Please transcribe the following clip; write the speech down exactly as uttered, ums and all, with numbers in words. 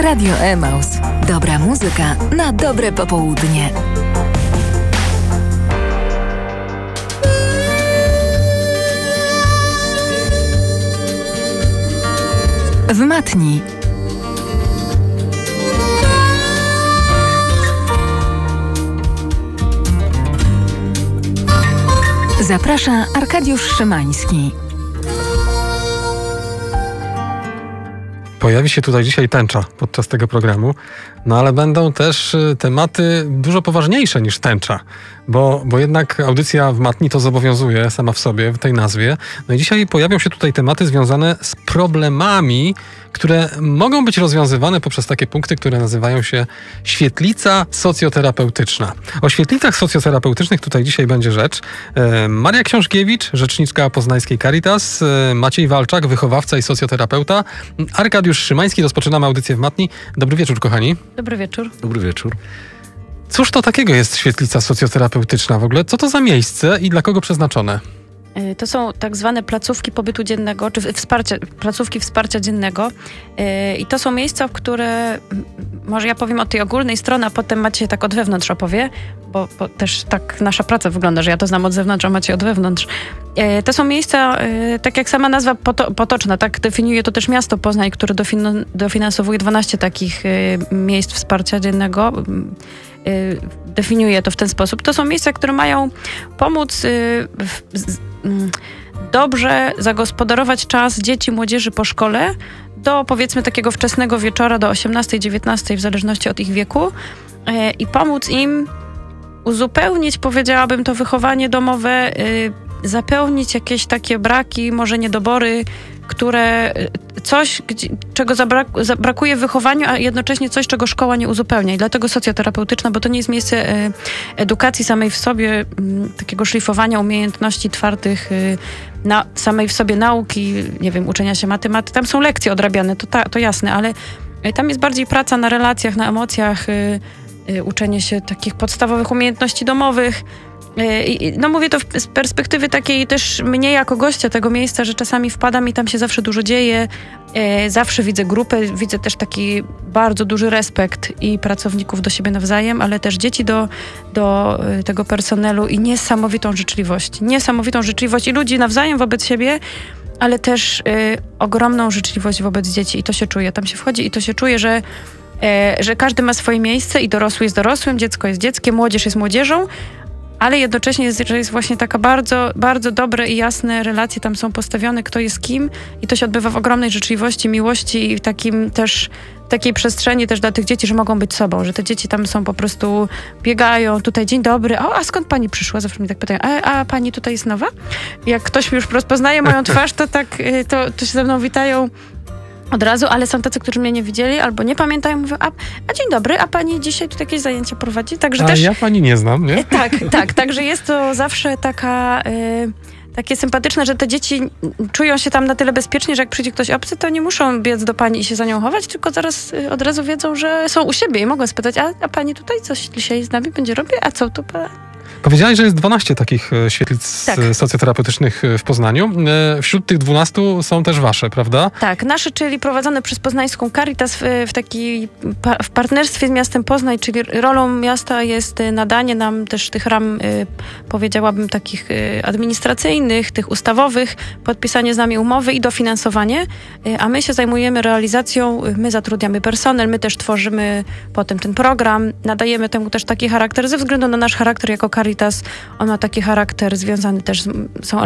Radio Emaus. Dobra muzyka na dobre popołudnie. W matni. Zaprasza Arkadiusz Szymański. Pojawi się tutaj dzisiaj tęcza podczas tego programu, no ale będą też tematy dużo poważniejsze niż tęcza, bo, bo jednak audycja w matni to zobowiązuje sama w sobie, w tej nazwie. No i dzisiaj pojawią się tutaj tematy związane z problemami, które mogą być rozwiązywane poprzez takie punkty, które nazywają się świetlica socjoterapeutyczna. O świetlicach socjoterapeutycznych tutaj dzisiaj będzie rzecz. E, Maria Książkiewicz, rzeczniczka poznańskiej Caritas, e, Maciej Walczak, wychowawca i socjoterapeuta, Arkadiusz Szymański. Rozpoczynamy audycję w matni. Dobry wieczór, kochani. Dobry wieczór. Dobry wieczór. Cóż to takiego jest świetlica socjoterapeutyczna w ogóle? Co to za miejsce i dla kogo przeznaczone? To są tak zwane placówki pobytu dziennego, czy wsparcia, placówki wsparcia dziennego. I to są miejsca, w które, może ja powiem od tej ogólnej strony, a potem Maciej tak od wewnątrz opowie, bo, bo też tak nasza praca wygląda, że ja to znam od zewnątrz, a Maciej od wewnątrz. To są miejsca, tak jak sama nazwa poto, potoczna, tak definiuje to też miasto Poznań, które dofin, dofinansowuje dwanaście takich miejsc wsparcia dziennego. Definiuje to w ten sposób. To są miejsca, które mają pomóc w, w, dobrze zagospodarować czas dzieci, młodzieży po szkole do, powiedzmy, takiego wczesnego wieczora, do osiemnastej, dziewiętnastej, w zależności od ich wieku, i pomóc im uzupełnić, powiedziałabym, to wychowanie domowe, zapełnić jakieś takie braki, może niedobory, które coś, czego zabrak, brakuje w wychowaniu, a jednocześnie coś, czego szkoła nie uzupełnia. I dlatego socjoterapeutyczna, bo to nie jest miejsce edukacji samej w sobie, takiego szlifowania umiejętności twardych, na, samej w sobie nauki, nie wiem, uczenia się matematyki. Tam są lekcje odrabiane, to, ta, to jasne, ale tam jest bardziej praca na relacjach, na emocjach, uczenie się takich podstawowych umiejętności domowych. No mówię to z perspektywy takiej też mnie jako gościa tego miejsca, że czasami wpadam i tam się zawsze dużo dzieje, zawsze widzę grupę, widzę też taki bardzo duży respekt i pracowników do siebie nawzajem, ale też dzieci do, do tego personelu i niesamowitą życzliwość, niesamowitą życzliwość i ludzi nawzajem wobec siebie, ale też y, ogromną życzliwość wobec dzieci i to się czuje, tam się wchodzi i to się czuje, że, y, że każdy ma swoje miejsce i dorosły jest dorosłym, dziecko jest dzieckiem, młodzież jest młodzieżą, ale jednocześnie jest, że jest właśnie taka bardzo, bardzo dobre i jasne relacje tam są postawione, kto jest kim i to się odbywa w ogromnej życzliwości, miłości i w takim też, takiej przestrzeni też dla tych dzieci, że mogą być sobą, że te dzieci tam są po prostu, biegają tutaj, dzień dobry, a, a skąd pani przyszła? Zawsze mnie tak pytają, a, a pani tutaj jest nowa? Jak ktoś już rozpoznaje moją twarz, to tak, to, to się ze mną witają od razu, ale są tacy, którzy mnie nie widzieli albo nie pamiętają, mówią, a, a dzień dobry, a pani dzisiaj tu jakieś zajęcia prowadzi? Także a też, ja pani nie znam, nie? Tak, tak, także jest to zawsze taka, y, takie sympatyczne, że te dzieci czują się tam na tyle bezpiecznie, że jak przyjdzie ktoś obcy, to nie muszą biec do pani i się za nią chować, tylko zaraz y, od razu wiedzą, że są u siebie i mogą spytać, a, a pani tutaj coś dzisiaj z nami będzie robić? A co tu pani? Powiedziałeś, że jest dwanaście takich świetlic tak. socjoterapeutycznych w Poznaniu. Wśród tych dwunastu są też wasze, prawda? Tak, nasze, czyli prowadzone przez poznańską Caritas w, w, taki, w partnerstwie z miastem Poznań, czyli rolą miasta jest nadanie nam też tych ram, powiedziałabym, takich administracyjnych, tych ustawowych, podpisanie z nami umowy i dofinansowanie, a my się zajmujemy realizacją, my zatrudniamy personel, my też tworzymy potem ten program, nadajemy temu też taki charakter, ze względu na nasz charakter jako Caritas, on ma taki charakter związany też z, są